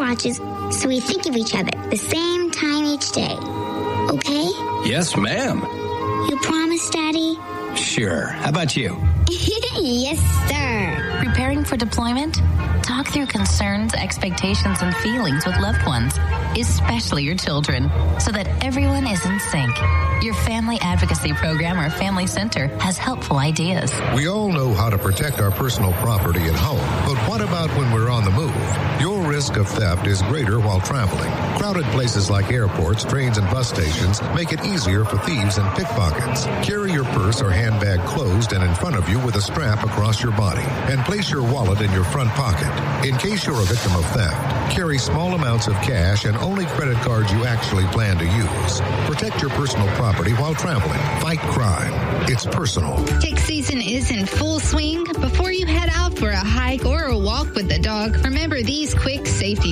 watches so we think of each other the same time each day. Okay? Yes, ma'am. You promise, Daddy? Sure. How about you? Yes, sir. Preparing for deployment? Talk through concerns, expectations, and feelings with loved ones, especially your children, so that everyone is in sync. Your family advocacy program or family center has helpful ideas. We all know how to protect our personal property at home, but what about when we're on the move? Your risk of theft is greater while traveling. Crowded places like airports, trains, and bus stations make it easier for thieves and pickpockets. Carry your purse or handbag closed and in front of you with a strap across your body, and place your wallet in your front pocket. In case you're a victim of theft, carry small amounts of cash and only credit cards you actually plan to use. Protect your personal property while traveling. Fight crime. It's personal. Tick season is in full swing. Before you head out for a hike or a walk with the dog, remember these quick safety